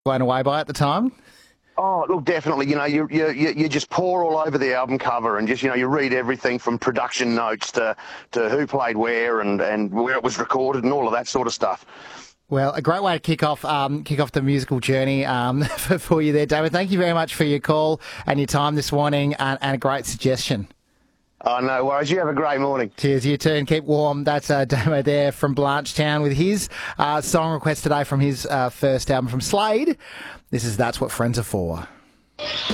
blown away by at the time? Oh, look, definitely. You just pour all over the album cover, and just you read everything from production notes to who played where and where it was recorded and all of that sort of stuff. Well, a great way to kick off the musical journey for you there, David. Thank you very much for your call and your time this morning, and a great suggestion. Oh, no worries. You have a great morning. Cheers, you too, and keep warm. That's Damo there from Blanchetown with his song request today from his first album from Slade. This is That's What Friends Are For.